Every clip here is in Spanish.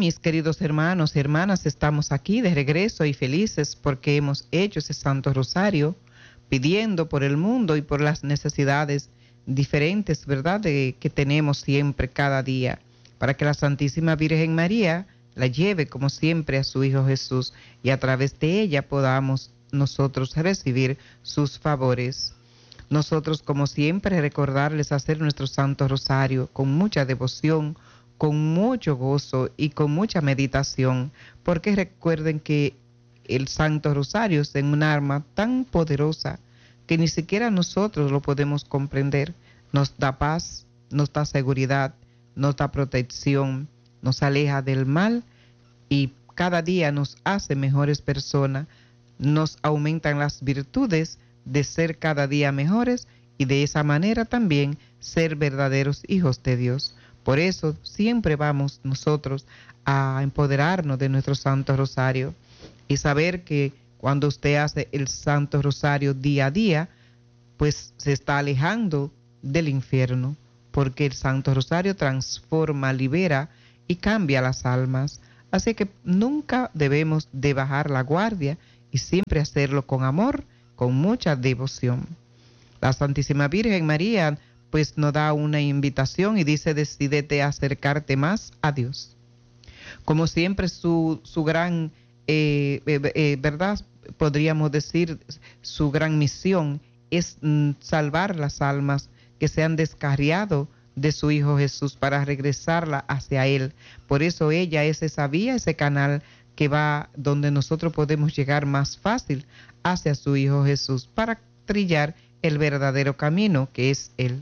mis queridos hermanos y hermanas, estamos aquí de regreso y felices porque hemos hecho ese Santo Rosario, pidiendo por el mundo y por las necesidades diferentes, ¿verdad?, que tenemos siempre, cada día, para que la Santísima Virgen María la lleve, como siempre, a su Hijo Jesús y a través de ella podamos nosotros recibir sus favores. Nosotros, como siempre, recordarles hacer nuestro Santo Rosario con mucha devoción, con mucho gozo y con mucha meditación, porque recuerden que el Santo Rosario es un arma tan poderosa que ni siquiera nosotros lo podemos comprender. Nos da paz, nos da seguridad, nos da protección, nos aleja del mal y cada día nos hace mejores personas, nos aumentan las virtudes de ser cada día mejores y de esa manera también ser verdaderos hijos de Dios. Por eso siempre vamos nosotros a empoderarnos de nuestro Santo Rosario y saber que cuando usted hace el Santo Rosario día a día, pues se está alejando del infierno, porque el Santo Rosario transforma, libera y cambia las almas. Así que nunca debemos de bajar la guardia y siempre hacerlo con amor, con mucha devoción. La Santísima Virgen María pues nos da una invitación y dice: decídete a acercarte más a Dios. Como siempre, su gran, ¿verdad? Podríamos decir, su gran misión es salvar las almas que se han descarriado de su Hijo Jesús para regresarla hacia Él. Por eso ella es esa vía, ese canal que va donde nosotros podemos llegar más fácil hacia su Hijo Jesús para trillar el verdadero camino que es Él.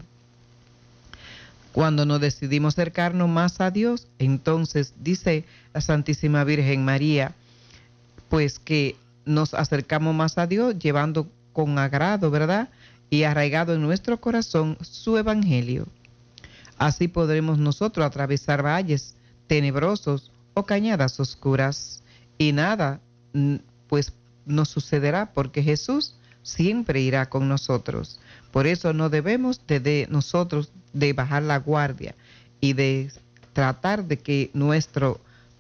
Cuando nos decidimos acercarnos más a Dios, entonces dice la Santísima Virgen María, pues que nos acercamos más a Dios llevando con agrado, ¿verdad?, y arraigado en nuestro corazón su evangelio. Así podremos nosotros atravesar valles tenebrosos o cañadas oscuras y nada pues nos sucederá porque Jesús siempre irá con nosotros. Por eso no debemos de nosotros de bajar la guardia y de tratar de que nuestro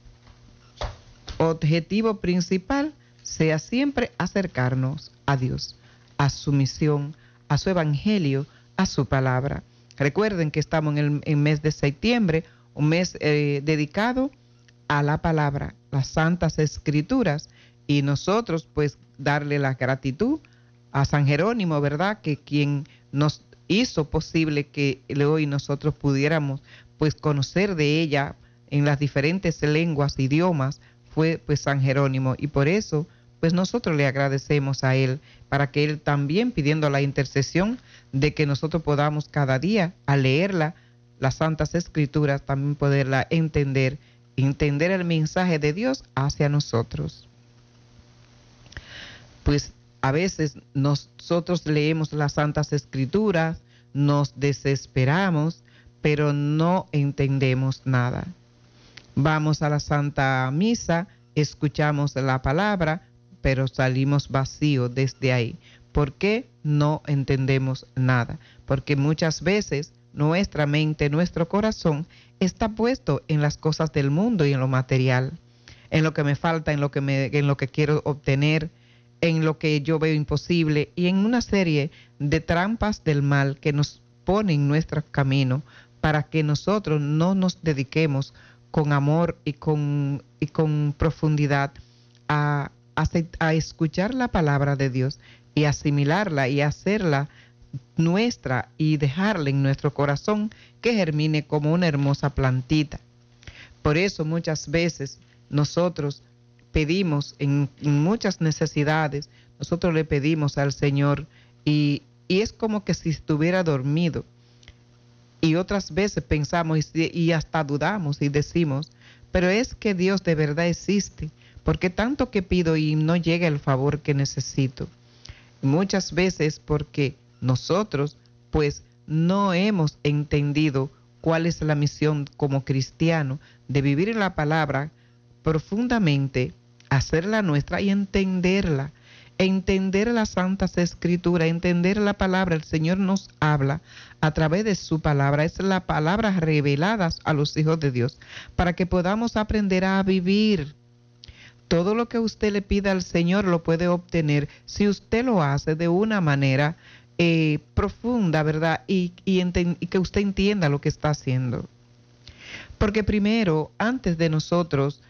objetivo principal sea siempre acercarnos a Dios, a su misión, a su evangelio, a su palabra. Recuerden que estamos en el mes de septiembre, un mes dedicado a la palabra, las santas escrituras, y nosotros pues darle la gratitud a San Jerónimo, ¿verdad?, que quien nos hizo posible que hoy nosotros pudiéramos pues conocer de ella en las diferentes lenguas, idiomas, fue pues San Jerónimo, y por eso pues nosotros le agradecemos a él, para que él también, pidiendo la intercesión de que nosotros podamos cada día al leerla, las santas escrituras, también poderla entender el mensaje de Dios hacia nosotros. Pues a veces nosotros leemos las santas escrituras, nos desesperamos, pero no entendemos nada. Vamos a la Santa Misa, escuchamos la palabra, pero salimos vacíos desde ahí. ¿Por qué no entendemos nada? Porque muchas veces nuestra mente, nuestro corazón está puesto en las cosas del mundo y en lo material, en lo que me falta, en lo que quiero obtener, en lo que yo veo imposible y en una serie de trampas del mal que nos ponen en nuestro camino para que nosotros no nos dediquemos con amor y con profundidad a escuchar la palabra de Dios y asimilarla y hacerla nuestra y dejarla en nuestro corazón que germine como una hermosa plantita. Por eso muchas veces nosotros pedimos en muchas necesidades, nosotros le pedimos al Señor y es como que si estuviera dormido. Y otras veces pensamos y hasta dudamos y decimos, pero es que Dios de verdad existe, porque tanto que pido y no llega el favor que necesito. Muchas veces porque nosotros pues no hemos entendido cuál es la misión como cristiano de vivir en la palabra profundamente, hacerla nuestra y entenderla entender las Santas Escrituras, entender la palabra. El Señor nos habla a través de su palabra. Es la palabra revelada a los hijos de Dios para que podamos aprender a vivir. Todo lo que usted le pida al Señor lo puede obtener si usted lo hace de una manera profunda, ¿verdad? Y que usted entienda lo que está haciendo. Porque primero, antes de nosotros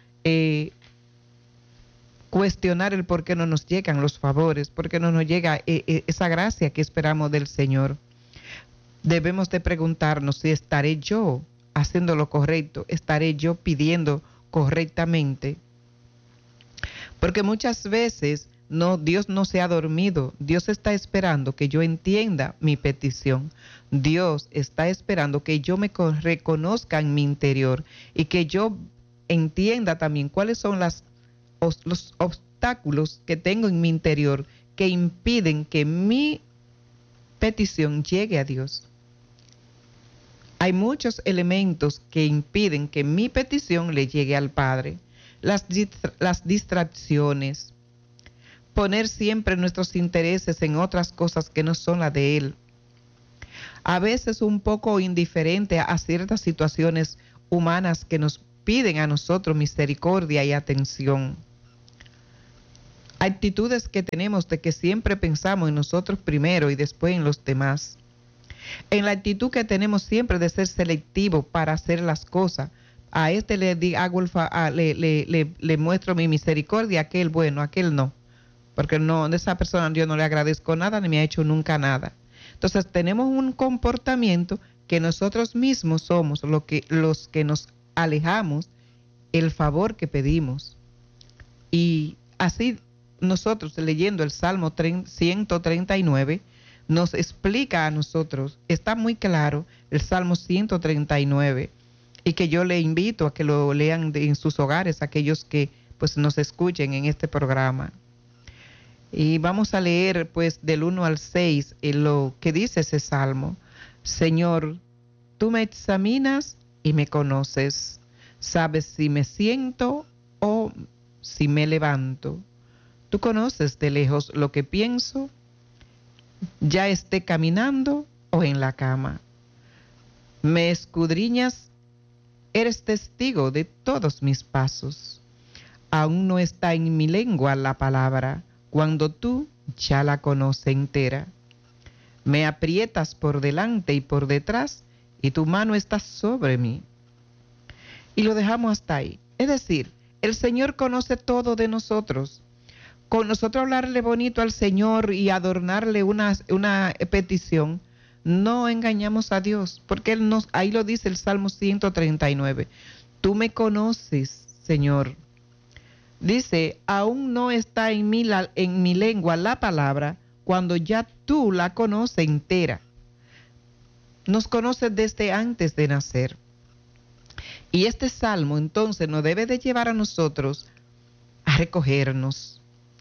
cuestionar el por qué no nos llegan los favores, por qué no nos llega esa gracia que esperamos del Señor, debemos de preguntarnos si estaré yo haciendo lo correcto, estaré yo pidiendo correctamente. Porque muchas veces Dios no se ha dormido. Dios está esperando que yo entienda mi petición. Dios está esperando que yo me reconozca en mi interior y que yo entienda también cuáles son los obstáculos que tengo en mi interior que impiden que mi petición llegue a Dios. Hay muchos elementos que impiden que mi petición le llegue al Padre. Las distracciones, poner siempre nuestros intereses en otras cosas que no son las de Él. A veces un poco indiferente a ciertas situaciones humanas que nos piden a nosotros misericordia y atención. Actitudes que tenemos de que siempre pensamos en nosotros primero y después en los demás. En la actitud que tenemos siempre de ser selectivo para hacer las cosas. A este le muestro mi misericordia, a aquel bueno, a aquel no. Porque no, de esa persona yo no le agradezco nada ni me ha hecho nunca nada. Entonces tenemos un comportamiento que nosotros mismos somos los que nos alejamos el favor que pedimos. Y así nosotros leyendo el Salmo 139 nos explica a nosotros, está muy claro el Salmo 139 y que yo le invito a que lo lean en sus hogares, aquellos que pues nos escuchen en este programa. Y vamos a leer pues del 1 al 6 lo que dice ese salmo. Señor, tú me examinas y me conoces. Sabes si me siento o si me levanto. Tú conoces de lejos lo que pienso, ya esté caminando o en la cama. Me escudriñas, eres testigo de todos mis pasos. Aún no está en mi lengua la palabra, cuando tú ya la conoces entera. Me aprietas por delante y por detrás, y tu mano está sobre mí. Y lo dejamos hasta ahí. Es decir, el Señor conoce todo de nosotros. Con nosotros hablarle bonito al Señor y adornarle una petición, no engañamos a Dios, porque ahí lo dice el Salmo 139. Tú me conoces, Señor. Dice, aún no está en mi lengua la palabra, cuando ya tú la conoces entera. Nos conoces desde antes de nacer. Y este salmo entonces nos debe de llevar a nosotros a recogernos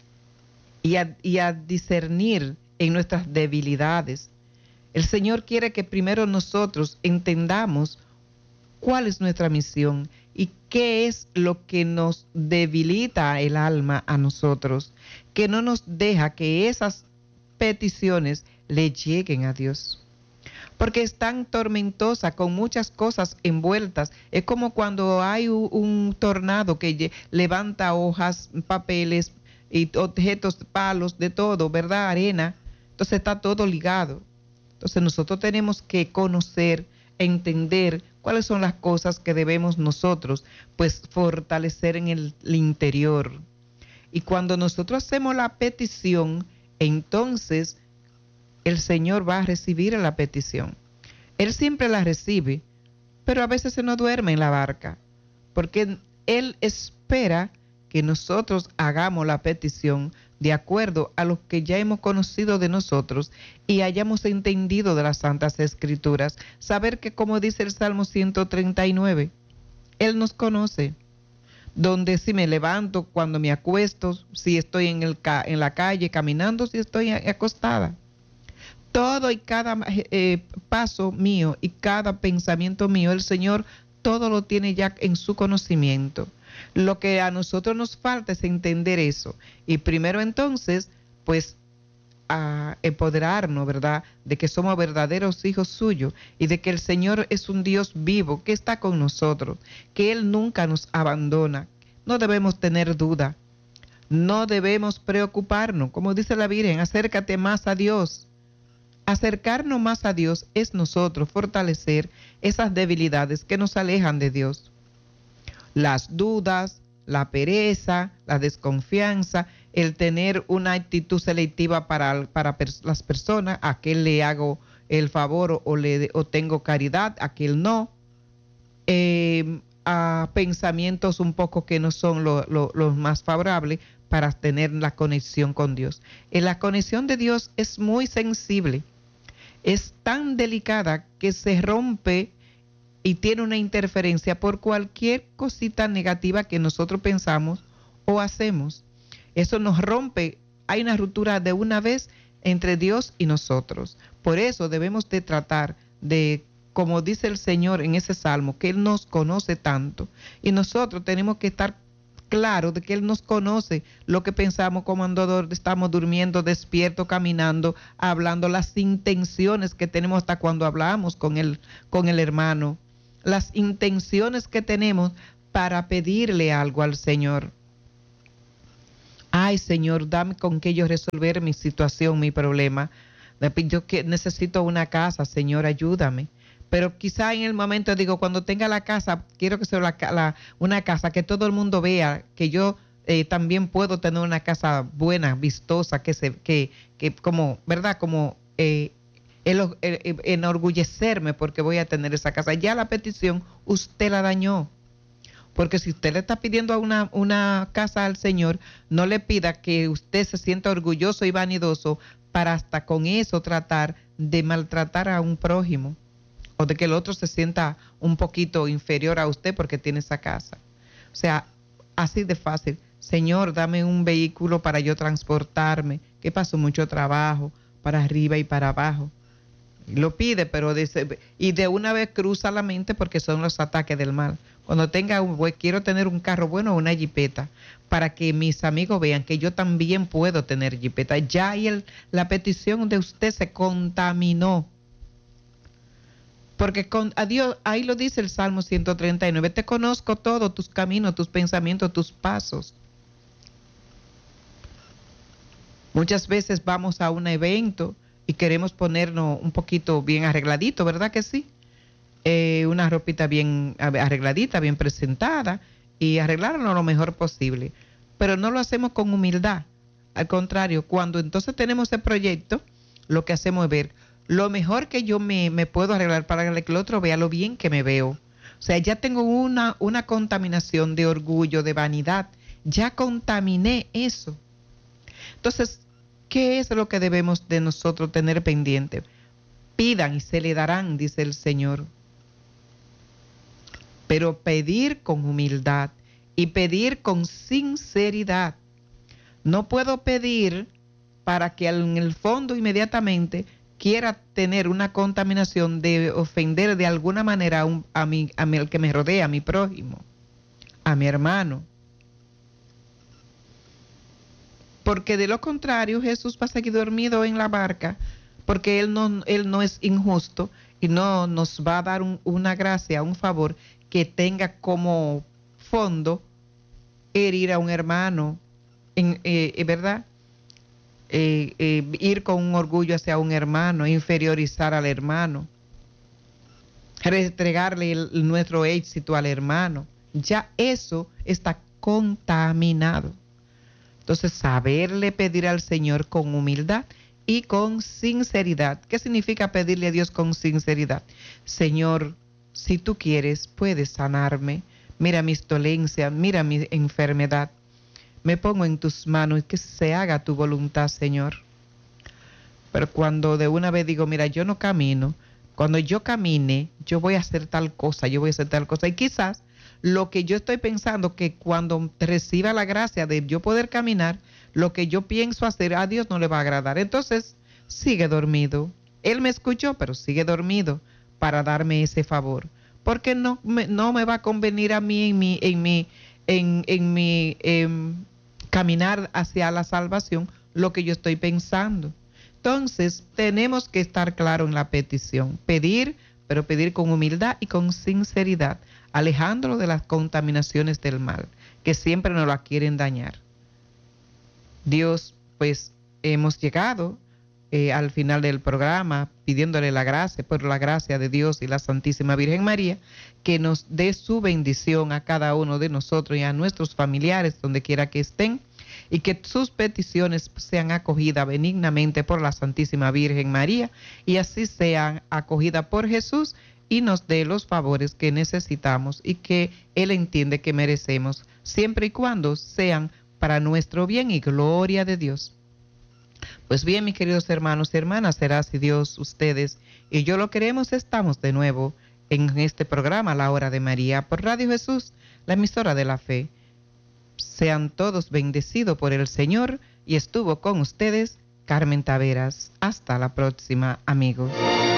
y a discernir en nuestras debilidades. El Señor quiere que primero nosotros entendamos cuál es nuestra misión y qué es lo que nos debilita el alma a nosotros, que no nos deja que esas peticiones le lleguen a Dios. Porque es tan tormentosa, con muchas cosas envueltas. Es como cuando hay un tornado que levanta hojas, papeles y objetos, palos, de todo, ¿verdad? Arena. Entonces está todo ligado. Entonces nosotros tenemos que conocer, entender cuáles son las cosas que debemos nosotros, pues, fortalecer en el interior. Y cuando nosotros hacemos la petición, entonces el Señor va a recibir la petición. Él siempre la recibe, pero a veces se nos duerme en la barca, porque Él espera que nosotros hagamos la petición de acuerdo a lo que ya hemos conocido de nosotros y hayamos entendido de las Santas Escrituras. Saber que, como dice el Salmo 139, Él nos conoce. Donde si me levanto, cuando me acuesto, si estoy en la calle caminando, si estoy acostada. Todo y cada paso mío y cada pensamiento mío, el Señor todo lo tiene ya en su conocimiento. Lo que a nosotros nos falta es entender eso. Y primero entonces pues a empoderarnos, ¿verdad?, de que somos verdaderos hijos suyos y de que el Señor es un Dios vivo que está con nosotros, que Él nunca nos abandona. No debemos tener duda, no debemos preocuparnos. Como dice la Virgen, acércate más a Dios. Acercarnos más a Dios es nosotros fortalecer esas debilidades que nos alejan de Dios. Las dudas, la pereza, la desconfianza, el tener una actitud selectiva para las personas, a aquel le hago el favor o tengo caridad, a aquel no, a pensamientos un poco que no son los más favorables para tener la conexión con Dios. La conexión de Dios es muy sensible, es tan delicada que se rompe y tiene una interferencia por cualquier cosita negativa que nosotros pensamos o hacemos. Eso nos rompe, hay una ruptura de una vez entre Dios y nosotros. Por eso debemos de tratar de, como dice el Señor en ese salmo, que Él nos conoce tanto. Y nosotros tenemos que estar claros de que Él nos conoce lo que pensamos cuando estamos durmiendo, despiertos, caminando, hablando, las intenciones que tenemos hasta cuando hablamos con el hermano, las intenciones que tenemos para pedirle algo al Señor. Ay, Señor, dame con qué yo resolver mi situación, mi problema. Yo que necesito una casa, Señor, ayúdame. Pero quizá en el momento, digo, cuando tenga la casa, quiero que sea una casa que todo el mundo vea, que yo también puedo tener una casa buena, vistosa, que como, ¿verdad? Como enorgullecerme porque voy a tener esa casa. Ya la petición usted la dañó. Porque si usted le está pidiendo una casa al Señor, no le pida que usted se sienta orgulloso y vanidoso para hasta con eso tratar de maltratar a un prójimo o de que el otro se sienta un poquito inferior a usted porque tiene esa casa. O sea, así de fácil. Señor, dame un vehículo para yo transportarme, que paso mucho trabajo para arriba y para abajo. Lo pide, pero y de una vez cruza la mente porque son los ataques del mal. Cuando quiero tener un carro bueno o una jipeta, para que mis amigos vean que yo también puedo tener jipeta. Ya ahí la petición de usted se contaminó. Porque a Dios, ahí lo dice el Salmo 139, te conozco todo, tus caminos, tus pensamientos, tus pasos. Muchas veces vamos a un evento y queremos ponernos un poquito bien arregladito, ¿verdad que sí? Una ropita bien arregladita, bien presentada y arreglarlo lo mejor posible. Pero no lo hacemos con humildad. Al contrario, cuando entonces tenemos el proyecto, lo que hacemos es ver lo mejor que yo me puedo arreglar para que el otro vea lo bien que me veo. O sea, ya tengo una contaminación de orgullo, de vanidad. Ya contaminé eso. Entonces, ¿qué es lo que debemos de nosotros tener pendiente? Pidan y se le darán, dice el Señor. Pero pedir con humildad y pedir con sinceridad. No puedo pedir para que en el fondo inmediatamente quiera tener una contaminación de ofender de alguna manera a mí, el que me rodea, a mi prójimo, a mi hermano. Porque de lo contrario Jesús va a seguir dormido en la barca, porque Él no es injusto y no nos va a dar una gracia, un favor que tenga como fondo herir a un hermano, ¿verdad? Ir con un orgullo hacia un hermano, inferiorizar al hermano, restregarle nuestro éxito al hermano. Ya eso está contaminado. Entonces, saberle pedir al Señor con humildad y con sinceridad. ¿Qué significa pedirle a Dios con sinceridad? Señor, si tú quieres, puedes sanarme. Mira mis dolencias, mira mi enfermedad. Me pongo en tus manos y que se haga tu voluntad, Señor. Pero cuando de una vez digo, mira, yo no camino. Cuando yo camine, yo voy a hacer tal cosa, yo voy a hacer tal cosa. Y quizás lo que yo estoy pensando que cuando reciba la gracia de yo poder caminar, lo que yo pienso hacer a Dios no le va a agradar. Entonces, sigue dormido. Él me escuchó, pero sigue dormido para darme ese favor. Porque no me va a convenir a mí en mi caminar hacia la salvación, lo que yo estoy pensando. Entonces, tenemos que estar claros en la petición, pedir, pero pedir con humildad y con sinceridad, alejándolo de las contaminaciones del mal, que siempre nos la quieren dañar. Dios, pues hemos llegado al final del programa pidiéndole la gracia, por la gracia de Dios y la Santísima Virgen María, que nos dé su bendición a cada uno de nosotros y a nuestros familiares donde quiera que estén, y que sus peticiones sean acogidas benignamente por la Santísima Virgen María y así sean acogidas por Jesús y nos dé los favores que necesitamos y que Él entiende que merecemos, siempre y cuando sean para nuestro bien y gloria de Dios. Pues bien, mis queridos hermanos y hermanas, será así Dios, ustedes y yo lo queremos, estamos de nuevo en este programa La Hora de María por Radio Jesús, la emisora de la fe. Sean todos bendecidos por el Señor y estuvo con ustedes Carmen Taveras. Hasta la próxima, amigos.